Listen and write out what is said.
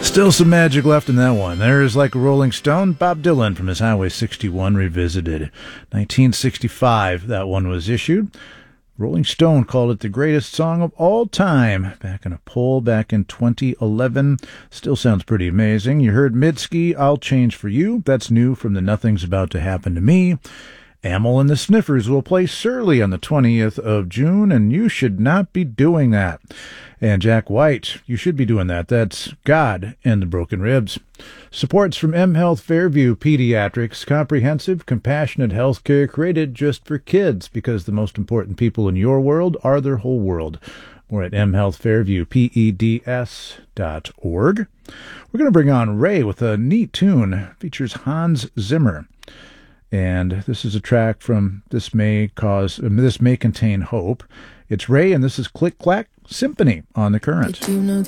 Still some magic left in that one. There's Like a Rolling Stone, Bob Dylan from his Highway 61 Revisited. 1965, that one was issued. Rolling Stone called it the greatest song of all time back in a poll back in 2011. Still sounds pretty amazing. You heard Mitski, I'll Change for You. That's new from the Nothing's About to Happen to Me. Amyl and the Sniffers will play Surly on the 20th of June, and you should not be doing that. And Jack White, you should be doing that. That's God and the Broken Ribs. Supports from M Health Fairview Pediatrics, comprehensive, compassionate health care created just for kids, because the most important people in your world are their whole world. More at mhealthfairviewpeds.org. We're going to bring on Ray with a neat tune. Features Hans Zimmer. And this is a track from This May Contain Hope. It's Ray, and this is Click Clack Symphony on The Current.